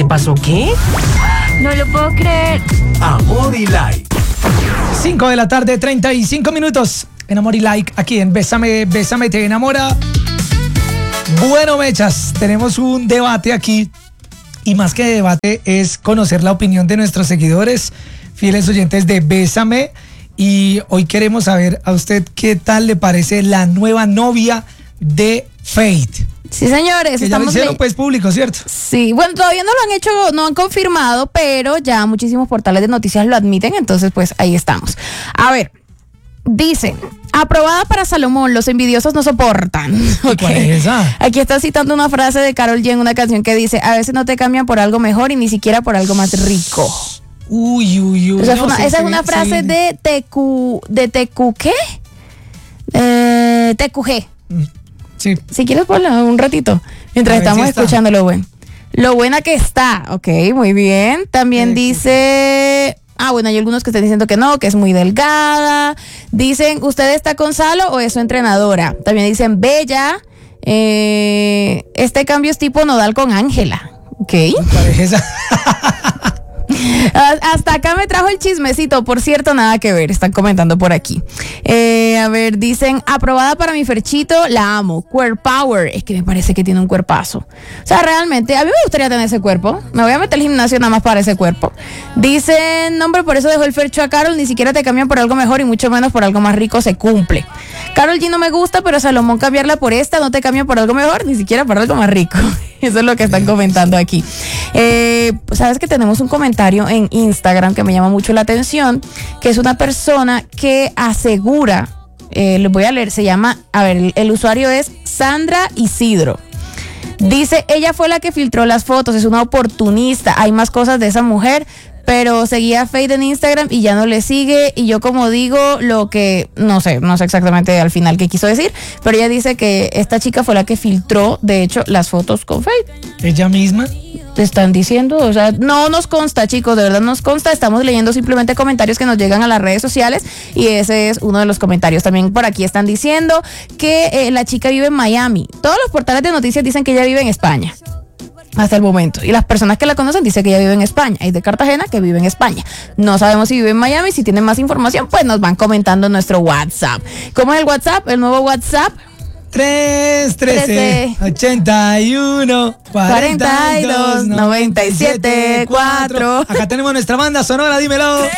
pasó qué? No lo puedo creer. Amor y Like. 5 de la tarde, 35 minutos. En Amor y Like, aquí en Bésame, Bésame, te enamora. Bueno, mechas, tenemos un debate aquí. Y más que debate, es conocer la opinión de nuestros seguidores, fieles oyentes de Bésame. Y hoy queremos saber a usted qué tal le parece la nueva novia de Fate. Sí, señores. Que ya lo hicieron pues público, ¿cierto? Sí, bueno, todavía no lo han hecho, no han confirmado, pero ya muchísimos portales de noticias lo admiten, entonces pues ahí estamos. A ver, dice, aprobada para Salomón, los envidiosos no soportan. ¿Y cuál es esa? Aquí está citando una frase de Karol G en una canción que dice, a veces no te cambian por algo mejor y ni siquiera por algo más rico. Uy. Esa es una frase de TQ, ¿qué? TQG. Sí. Si quieres ponlo un ratito, mientras estamos escuchando lo buena que está. Ok, muy bien. También dice... bueno, hay algunos que están diciendo que no, que es muy delgada. Dicen, ¿usted está con Salo o es su entrenadora? También dicen, bella. Este cambio es tipo Nodal con Ángela. Ok. Hasta acá me trajo el chismecito. Por cierto, nada que ver, están comentando por aquí. A ver, dicen, aprobada para mi Ferchito, la amo. Queer Power, es que me parece que tiene un cuerpazo. O sea, realmente, a mí me gustaría tener ese cuerpo. Me voy a meter al gimnasio nada más para ese cuerpo. Dicen, no, hombre, por eso dejó el Fercho a Karol. Ni siquiera te cambian por algo mejor y mucho menos por algo más rico, se cumple. Karol G no me gusta, pero Salomón cambiarla por esta, no te cambian por algo mejor, ni siquiera por algo más rico. Eso es lo que están comentando aquí. Sabes que tenemos un comentario en Instagram que me llama mucho la atención, que es una persona que asegura, les voy a leer, se llama, el usuario es Sandra Isidro. Dice, ella fue la que filtró las fotos, es una oportunista, hay más cosas de esa mujer, pero seguía a Fate en Instagram y ya no le sigue, y yo como digo lo que, no sé exactamente al final qué quiso decir, pero ella dice que esta chica fue la que filtró, de hecho, las fotos con Fate. ¿Ella misma? Te están diciendo, o sea, no nos consta, chicos, de verdad nos consta, estamos leyendo simplemente comentarios que nos llegan a las redes sociales y ese es uno de los comentarios. También por aquí están diciendo que la chica vive en Miami. Todos los portales de noticias dicen que ella vive en España hasta el momento, y las personas que la conocen dicen que ella vive en España. Hay de Cartagena que vive en España, no sabemos si vive en Miami. Si tienen más información, pues nos van comentando en nuestro WhatsApp. ¿Cómo es el WhatsApp? El nuevo WhatsApp 313 81 42 97 4. Acá tenemos nuestra banda sonora, dímelo.